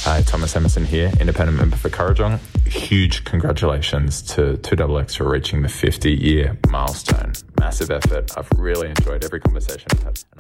Hi, Thomas Emerson here, independent member for Kurrajong. Huge congratulations to 2XX for reaching the 50-year milestone. Massive effort. I've really enjoyed every conversation I've had.